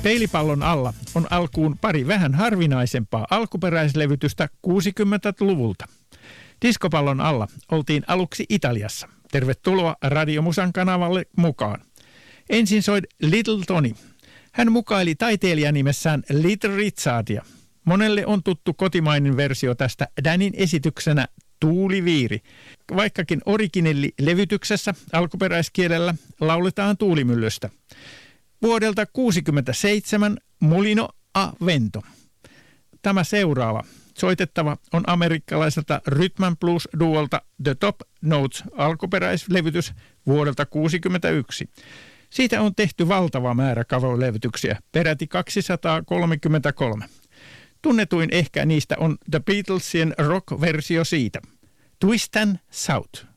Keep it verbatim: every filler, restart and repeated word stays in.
Peilipallon alla on alkuun pari vähän harvinaisempaa alkuperäislevytystä kuusikymmentäluvulta. Diskopallon alla oltiin aluksi Italiassa. Tervetuloa Radio Musan kanavalle mukaan. Ensin soi Little Tony. Hän mukaili taiteilijan nimessään Little Richardia. Monelle on tuttu kotimainen versio tästä Danin esityksenä Tuuliviiri. Vaikkakin originelli-levytyksessä alkuperäiskielellä lauletaan tuulimyllystä. Vuodelta kuusikymmentäseitsemän Mulino a Vento. Tämä seuraava soitettava on amerikkalaiselta rhythm and blues duolta The Top Notes alkuperäislevytys vuodelta kuusikymmentäyksi. Siitä on tehty valtava määrä cover-levytyksiä, peräti kaksisataakolmekymmentäkolme. Tunnetuin ehkä niistä on The Beatlesien rock-versio siitä. Twist and Shout.